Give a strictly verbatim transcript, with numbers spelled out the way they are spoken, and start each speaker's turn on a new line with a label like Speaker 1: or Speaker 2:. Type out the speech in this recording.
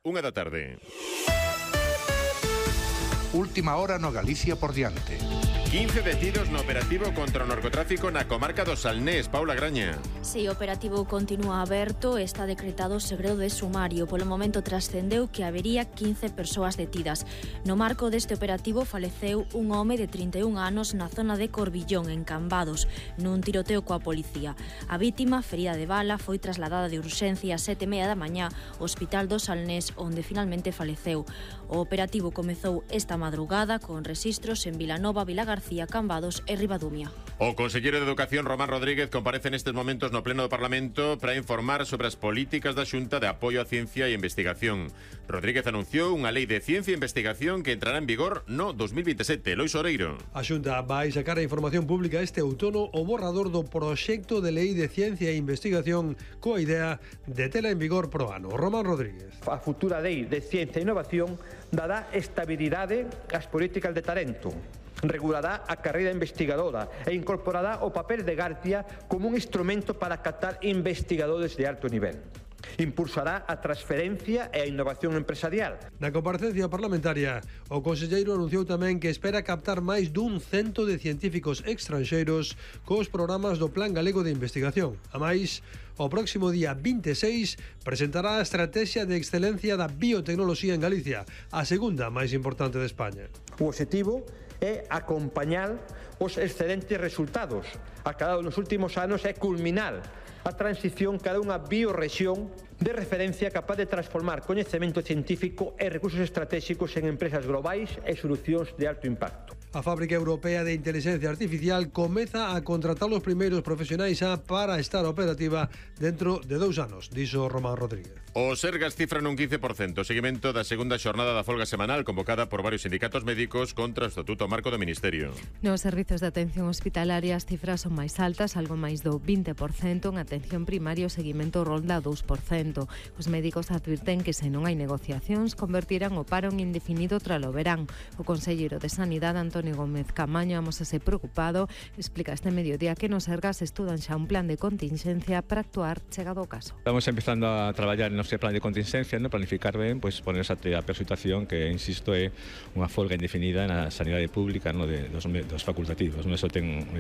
Speaker 1: unha da tarde.
Speaker 2: Última hora no Galicia por diante.
Speaker 1: quince detidos no operativo contra o narcotráfico na comarca do Salnés. Paula Graña.
Speaker 3: Si, o operativo continúa aberto, está decretado segredo de sumario. Polo momento trascendeu que habería quince persoas detidas. No marco deste operativo faleceu un home de trinta e un anos na zona de Corbillón, en Cambados, nun tiroteo coa policía. A vítima, ferida de bala, foi trasladada de urxencia a sete e media da mañá ao Hospital do Salnés, onde finalmente faleceu. O operativo comezou esta madrugada con rexistros en Vilanova, Vilagarcía, Cambados e Ribadumia.
Speaker 1: O conselleiro de Educación, Román Rodríguez, comparece nestes momentos no Pleno do Parlamento para informar sobre as políticas da Xunta de apoio á ciencia e investigación. Rodríguez anunciou unha lei de ciencia e investigación que entrará en vigor no dos mil veintisiete. Lois Oreiro.
Speaker 4: A Xunta vai sacar a información pública este outono o borrador do proxecto de lei de ciencia e investigación coa idea de tela en vigor pro ano. Román Rodríguez.
Speaker 5: A futura lei de ciencia e innovación dará estabilidade ás políticas de talento, regulará a carreira investigadora e incorporará o papel de García como un instrumento para captar investigadores de alto nivel. Impulsará a transferencia e a innovación empresarial.
Speaker 4: Na comparecencia parlamentaria, o conselleiro anunciou tamén que espera captar máis dun cento de científicos extranxeiros cos programas do Plan Galego de Investigación. A máis, o próximo día vinte e seis presentará a Estrategia de Excelencia da Biotecnoloxía en Galicia, a segunda máis importante de España.
Speaker 5: O objetivo é acompañar os excelentes resultados acadados nos últimos anos e culminar a transición cara a unha biorrexión de referencia capaz de transformar coñecemento científico e recursos estratégicos en empresas globais e solucións de alto impacto.
Speaker 4: A Fábrica Europea de Inteligencia Artificial comeza a contratar os primeiros profesionais xa para estar operativa dentro de dous anos, dixo Román Rodríguez.
Speaker 1: Os Sergas cifran un quince por cento o seguimento da segunda xornada da folga semanal convocada por varios sindicatos médicos contra o Estatuto Marco do Ministerio.
Speaker 6: Nos servizos de atención hospitalaria as cifras son máis altas, algo máis do vinte por cento. En atención primaria o seguimento rolda dous por cento. Os médicos advirten que se non hai negociacións convertirán o paro en indefinido tralo verán. O conselleiro de Sanidade, Antonio Gómez Camaño, amosase preocupado, explica este mediodía que nos Sergas estudan xa un plan de contingencia para actuar chegado o caso.
Speaker 7: Estamos empezando a traballar en noso plan de contingencia, no planificar ben, pois ponerse a peor situación que, insisto, é unha folga indefinida na sanidade pública, no, de, dos, dos facultativos. No, eso ten